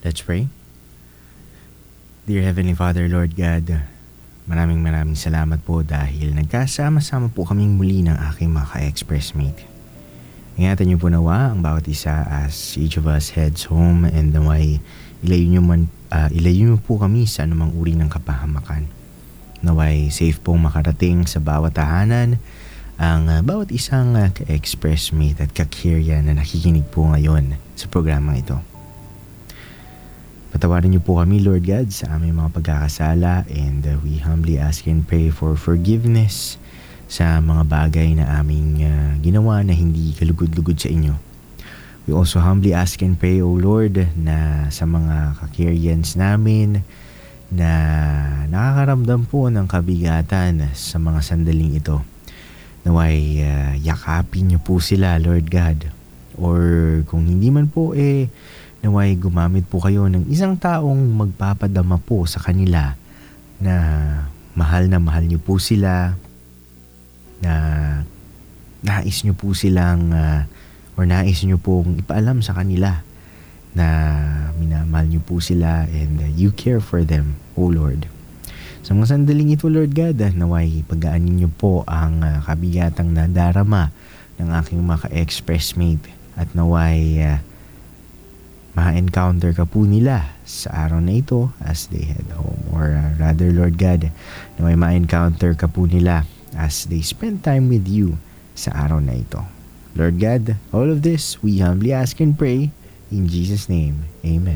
Let's pray. Dear Heavenly Father, Lord God, maraming salamat po dahil nagkasama-sama po kaming muli ng aking mga ka-express mate. Ingatan niyo po nawa ang bawat isa as each of us heads home and naway ilayo niyo po kami sa anumang uri ng kapahamakan. Naway safe pong makarating sa bawat tahanan ang bawat isang ka-express mate at kakirya na nakikinig po ngayon sa programang ito. Patawarin niyo po kami, Lord God, sa aming mga pagkakasala and we humbly ask and pray for forgiveness sa mga bagay na aming ginawa na hindi kalugod-lugod sa inyo. We also humbly ask and pray, O Lord, na sa mga kakiryans namin na nakakaramdam po ng kabigatan sa mga sandaling ito. Naway yakapin niyo po sila, Lord God. Or kung hindi man po naway gumamit po kayo ng isang taong magpapadama po sa kanila na mahal niyo po sila, na nais niyo po silang or nais niyo pong ipaalam sa kanila na minamahal niyo po sila and you care for them, O Lord. Sa mga sandaling ito, Lord God, naway pagaanin niyo po ang kabigatang nadarama ng aking mga ka-express mate at naway ma-encounter ka po nila sa araw na ito as they head home. Or rather, Lord God, naway ma-encounter ka po nila as they spend time with you sa araw na ito. Lord God, all of this we humbly ask and pray in Jesus' name. Amen.